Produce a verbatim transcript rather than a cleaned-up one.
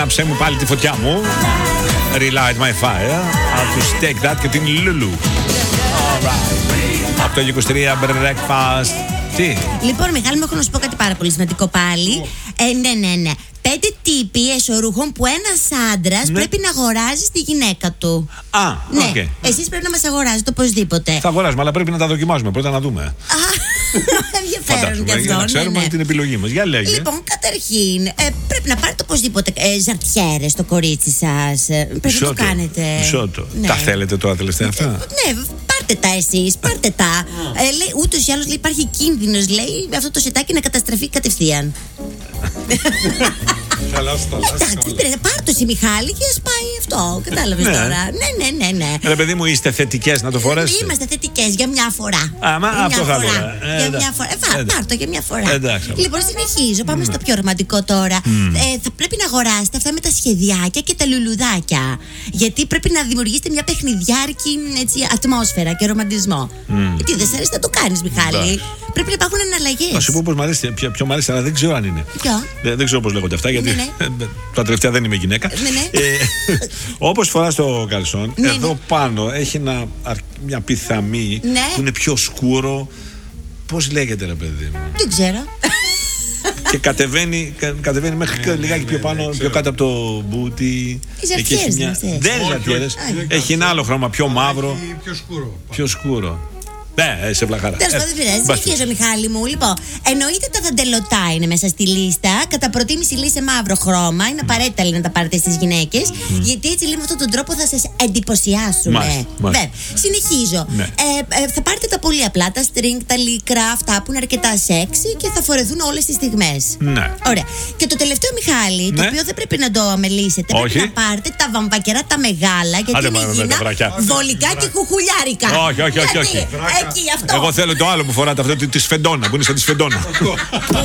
άναψε μου πάλι τη φωτιά μου. Relight my fire. Από τους Take That και την Lulu. Alright. Από το είκοσι τρία breakfast. Τι? Λοιπόν, Μιχάλη, μου έχω να σου πω κάτι πάρα πολύ σημαντικό πάλι. Ε, ναι, ναι, ναι. Πέντε τύποι εσωρούχων που ένας άντρας ναι. πρέπει να αγοράζει στη γυναίκα του. Α, ναι. Okay. Εσείς πρέπει να μας αγοράζετε οπωσδήποτε. Θα αγοράζουμε, αλλά πρέπει να τα δοκιμάζουμε πρώτα να δούμε. Α, ενδιαφέρον και αυτό. Για να ξέρουμε ναι, ναι. την επιλογή μας. Για λέγε. Λοιπόν, καταρχήν, ε, πρέπει να πάρετε οπωσδήποτε ε, ζαρτιέρες στο κορίτσι σας. Ε, πρέπει να το κάνετε. Μισότο. Ναι. Τα θέλετε τώρα τελευταία αυτά? Ε, ναι, πάρτε τα εσείς, πάρτε τα. ε, λέει, ούτως ή άλλως λέει, υπάρχει κίνδυνος, λέει, αυτό το σετάκι να καταστραφεί κατευθείαν. Εντάξει, πάρ' το εσύ, Μιχάλη, και ας πάει αυτό. Κατάλαβες ναι. τώρα. Ναι, ναι, ναι, ναι. Ρε παιδί μου, είστε θετικές να το φορέσετε? Είμαστε θετικές για μια φορά. Α, μα για αυτό μια θα φορά. έλεγα. Για Ε, μια φορά. Ε, πάρ' το για μια φορά. Εντάξει. Λοιπόν, συνεχίζω. Πάμε mm. στο πιο ρομαντικό τώρα. Mm. Ε, θα πρέπει να αγοράσετε αυτά με τα σχεδιάκια και τα λουλουδάκια. Γιατί πρέπει να δημιουργήσετε μια παιχνιδιάρικη έτσι, ατμόσφαιρα και ρομαντισμό. Mm. Γιατί δεν σ' αρέσει να το κάνεις, Μιχάλη. Πρέπει να υπάρχουν εναλλαγές. Θα σου πω πως μ' αρέσει, ποιο, ποιο μ' αρέσει, αλλά δεν ξέρω αν είναι. Ποιο? Δεν, δεν ξέρω πώς λέγονται αυτά, γιατί ναι, ναι. τα τελευταία δεν είμαι γυναίκα. Ναι, ναι. Ε, όπως φοράς το καλσόν, ναι, εδώ ναι. πάνω έχει ένα, μια πιθαμή ναι. που είναι πιο σκούρο. Πώς λέγεται, ρε παιδί μου? Δεν ξέρω. Και κατεβαίνει, κα, κατεβαίνει μέχρι ναι, λιγάκι ναι, πιο πάνω, ναι, πιο κάτω από το μπούτι. Εκεί έχει μια. Δεν είναι ζαρτιέρες. Έχει ένα άλλο χρώμα, πιο μαύρο. Πιο σκούρο. Πιο σκούρο. Ναι, σε βλαχάρα. Τέλος πάντων, δεν πειράζει. Συνεχίζω, Μιχάλη μου. Λοιπόν, εννοείται τα δαντελωτά είναι μέσα στη λίστα. Κατά προτίμηση λέει σε μαύρο χρώμα. Είναι απαραίτητα λέει, να τα πάρετε στις γυναίκες. Mm. Γιατί έτσι λέει με αυτόν τον τρόπο θα σας εντυπωσιάσουμε. Βέβαια. Συνεχίζω. Ναι. Ε, ε, θα πάρετε τα πολύ απλά, τα string, τα λίκρα, αυτά που είναι αρκετά σεξι και θα φορεθούν όλες τις στιγμές. Ναι. Ωραία. Και το τελευταίο, Μιχάλη, ναι. το οποίο δεν πρέπει να το αμελήσετε. Όχι. Πρέπει να πάρετε τα βαμβακερά τα μεγάλα. Γιατί Άντε, είναι υγιεινά, βολικά και κουκουλιάρικα. Όχι, όχι, όχι. όχι. Εκεί, αυτό. Εγώ θέλω το άλλο που φοράτε αυτό, τη σφεντόνα, που είναι σαν τη σφεντόνα.